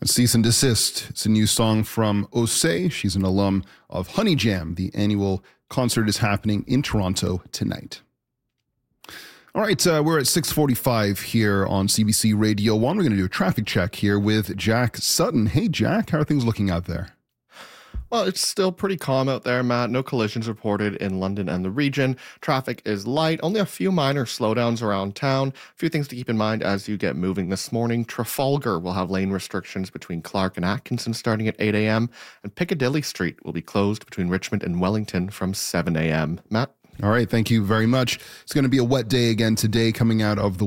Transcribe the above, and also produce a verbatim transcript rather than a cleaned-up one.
Cease and Desist. It's a new song from Osei. She's an alum of Honey Jam. The annual concert is happening in Toronto tonight. All right, uh, we're at six forty-five here on C B C Radio one. We're going to do a traffic check here with Jack Sutton. Hey, Jack, how are things looking out there? Well, it's still pretty calm out there, Matt. No collisions reported in London and the region. Traffic is light. Only a few minor slowdowns around town. A few things to keep in mind as you get moving this morning. Trafalgar will have lane restrictions between Clark and Atkinson starting at eight a.m. And Piccadilly Street will be closed between Richmond and Wellington from seven a.m. Matt? All right, thank you very much. It's going to be a wet day again today coming out of the